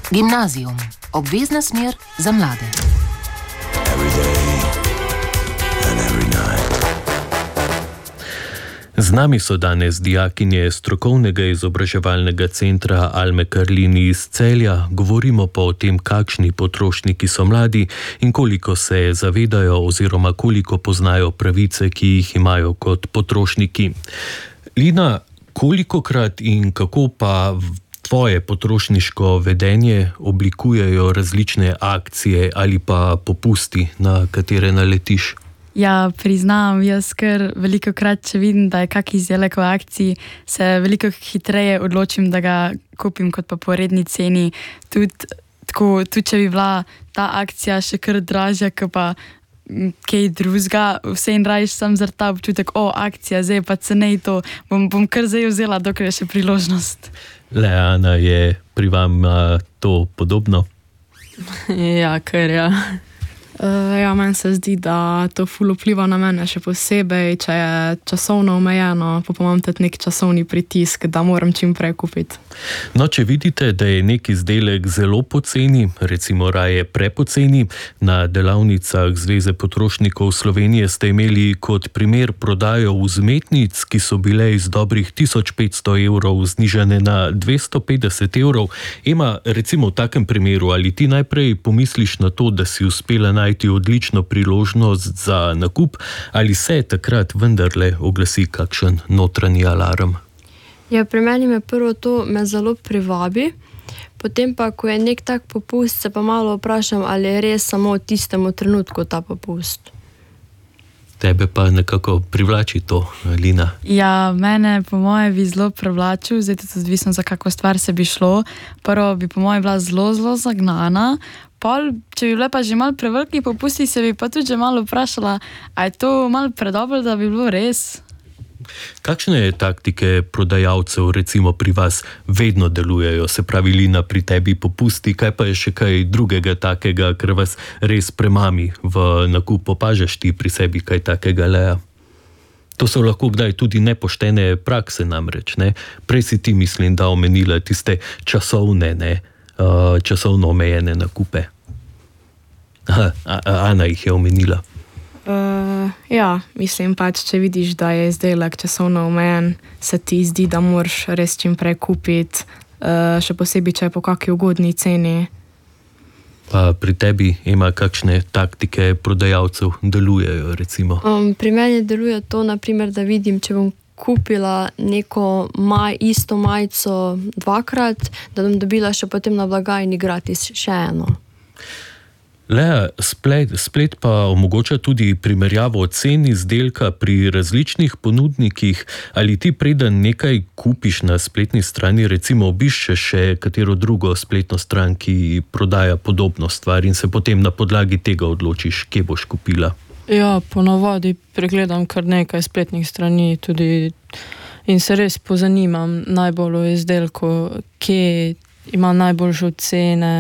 Gimnazijum, obvezna smer za mlade. Z nami so danes dijakinje strokovnega izobraževalnega centra Alme Karlini iz Celja. Govorimo pa o tem, kakšni potrošniki so mladi in koliko se zavedajo oziroma koliko poznajo pravice, ki jih imajo kot potrošniki. Lina, kolikokrat in kako pa tvoje potrošniško vedenje oblikujejo različne akcije ali pa popusti, na katere naletiš? Ja, priznam, jaz kar velikokrat, če vidim, da je kak izdelek v akciji, se veliko hitreje odločim, da ga kupim kot pa po redni ceni. Tudi če bi bila ta akcija še kar dražja, kot pa kaj drugega, vseeno rajš sam zaradi ta občutek, akcija, zdaj pa cenej to, bom kar zdaj vzela, dokler je še priložnost. Leana, je pri vam to podobno? Ja, kar ja. Ja, meni se zdi, da to ful vpliva na mene, še posebej, če je časovno omejeno, pa imam tudi nek časovni pritisk, da moram čim prej kupiti. No, če vidite, da je nek izdelek zelo poceni, recimo raje prepoceni, na delavnicah Zveze potrošnikov Slovenije ste imeli kot primer prodajo vzmetnic, ki so bile iz dobrih 1500 evrov znižane na 250 evrov. Ema, recimo v takem primeru, ali ti najprej pomisliš na to, da si uspela najti odlično priložnost za nakup, ali se takrat vendarle oglasi kakšen notranji alarm? Ja, pri meni me zelo privabi, potem pa, ko je nek tak popust, se pa malo vprašam, ali je res samo v tistemu trenutku ta popust. Tebe pa nekako privlači to, Lina? Ja, mene po moje bi zelo privlačil, zdaj tudi odvisno za kako stvar se bi šlo. Prvo bi po moje bila zelo zagnana, pol, če bi bile pa že malo preveliki popusti, se bi pa tudi že malo vprašala, a je to malo predobro, da bi bilo res? Kakšne taktike prodajalcev recimo pri vas vedno delujejo? Se pravi, Lina, pri tebi popusti, kaj pa je še kaj drugega takega, kar vas res premami v nakup? Opažaš ti pri sebi kaj takega, Lea? To so lahko kdaj tudi nepoštene prakse namreč, ne? Prej si ti, mislim, da omenila tiste časovno omejene nakupe. Ana jih je omenila. Ja, mislim pač, če vidiš, da je izdelek časovno omejen, se ti zdi, da moraš res čim prej kupiti, še posebej, če je po kakšni ugodni ceni. Pa pri tebi ima kakšne taktike prodajalcev delujejo, recimo? Pri meni deluje to, naprimer, da vidim, če bom kupila neko isto majico dvakrat, da bom dobila še potem na blagajni gratis še eno. Lea, splet pa omogoča tudi primerjavo cen izdelka pri različnih ponudnikih. Ali ti preden nekaj kupiš na spletni strani, recimo obiščeš še katero drugo spletno stran, ki prodaja podobno stvar in se potem na podlagi tega odločiš, kje boš kupila? Ja, ponavadi pregledam kar nekaj spletnih strani tudi in se res pozanimam najbolj o izdelku, kje ima najboljšo cene.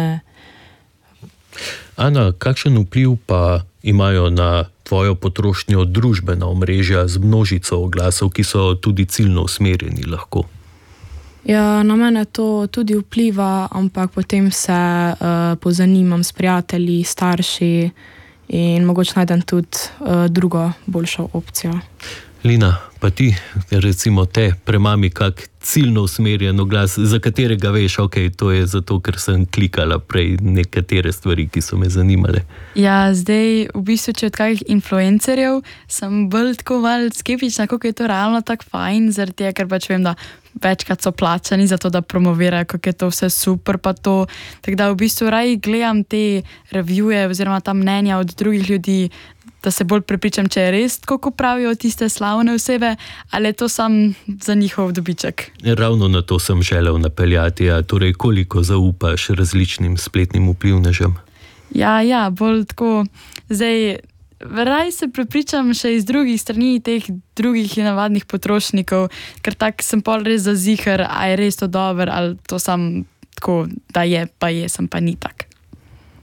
Ana, kakšen vpliv pa imajo na tvojo potrošnjo družbena omrežja z množico oglasov, ki so tudi ciljno usmerjeni lahko? Ja, na mene to tudi vpliva, ampak potem se pozanimam s prijatelji, starši in mogoče najdem tudi drugo boljšo opcijo. Lina, pa ti, recimo te premami kak ciljno usmerjen oglas, za katerega veš, to je zato, ker sem klikala prej nekatere stvari, ki so me zanimale. Ja, zdaj v bistvu, če od kakih influencerjev, sem bolj tako malo skeptična, kako je to realno tako fajn, zaradi tega, ker pač vem, da večkrat so plačani za to, da promovirajo, kako je to vse super, pa to. Tako da v bistvu raje gledam te revije oziroma ta mnenja od drugih ljudi, da se bolj prepričam, če je res tako, ko pravijo tiste slavne osebe, ali je to sam za njihov dobiček. Ravno na to sem želel napeljati, torej koliko zaupaš različnim spletnim vplivnežem? Ja, bolj tako, zdaj, raj se prepričam še iz drugih strani teh drugih navadnih potrošnikov, ker tak sem pol res zaziher, a je res to dober, ali to sam tako, da je, pa je, sem pa ni tak.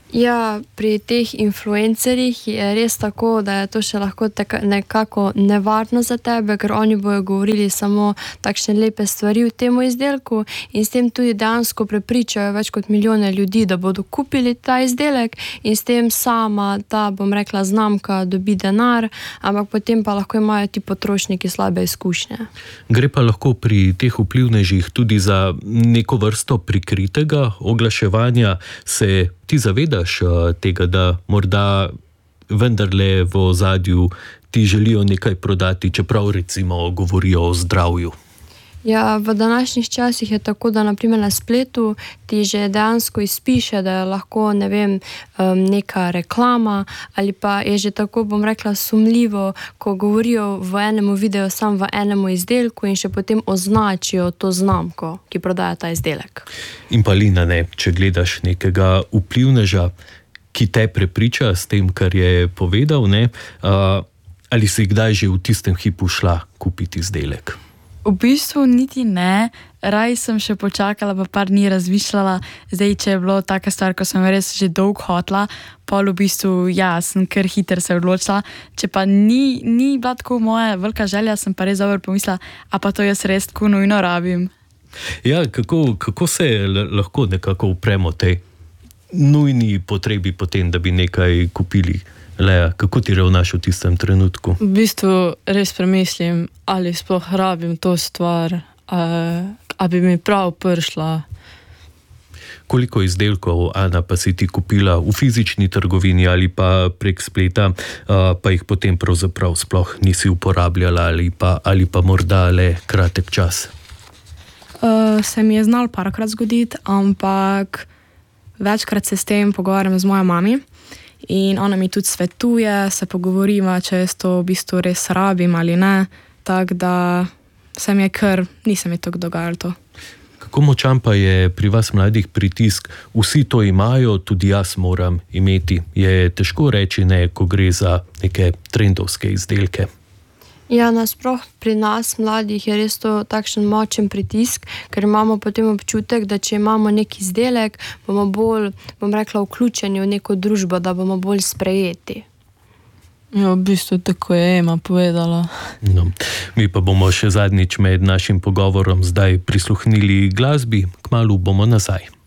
Ja, pri teh influencerjih je res tako, da je to še lahko nekako nevarno za tebe, ker oni bojo govorili samo takšne lepe stvari v tem izdelku in s tem tudi dejansko prepričajo več kot milijone ljudi, da bodo kupili ta izdelek in s tem sama ta, bom rekla, znamka dobi denar, ampak potem pa lahko imajo ti potrošniki slabe izkušnje. Gre pa lahko pri teh vplivnežih tudi za neko vrsto prikritega oglaševanja. Se ti zavedaš tega, da morda vendarle v ozadju ti želijo nekaj prodati, čeprav recimo govorijo o zdravju? Ja, v današnjih časih je tako, da naprimer na spletu ti že dejansko izpiše, da je lahko, ne vem, neka reklama ali pa je že tako, bom rekla, sumljivo, ko govorijo v enem videu sam v enem izdelku in še potem označijo to znamko, ki prodaja ta izdelek. In pa Lina, ne, če gledaš nekega vplivneža, ki te prepriča s tem, kar je povedal, ne, ali si kdaj že v tistem hipu šla kupiti izdelek? V bistvu niti ne, raj sem še počakala, pa par dni razmišljala, zdaj, če je bilo taka stvar, ko sem res že dolgo hotla, pol v bistvu, ja, sem kar hiter se odločila, če pa ni bila tako moja velika želja, sem pa res dobro pomislila, a pa to jaz res tako nujno rabim. Ja, kako se lahko nekako upremo tej nujni potrebi potem, da bi nekaj kupili? Lea, kako ti ravnaš v tistem trenutku? V bistvu res premislim, ali sploh rabim to stvar, a bi mi prav prišla. Koliko izdelkov, Ana, pa si ti kupila v fizični trgovini ali pa prek spleta, pa jih potem pravzaprav sploh nisi uporabljala ali pa morda le kratek čas? Se mi je znalo parkrat zgoditi, ampak večkrat se s tem pogovarjam z mojo mami. In ona mi tudi svetuje, se pogovorimo, če jaz to v bistvu res rabim ali ne, tako da se mi je kar, nisem je tako dogajalo to. Kako močan pa je pri vas mladih pritisk? Vsi to imajo, tudi jaz moram imeti. Je težko reči ne, ko gre za neke trendovske izdelke? Ja, nasploh pri nas mladih je res to takšen močen pritisk, ker imamo potem občutek, da če imamo nek izdelek, bomo bolj, bom rekla, vključeni v neko družbo, da bomo bolj sprejeti. Ja, v bistvu tako je Ema povedala. No, mi pa bomo še zadnjič med našim pogovorom zdaj prisluhnili glasbi, kmalu bomo nazaj.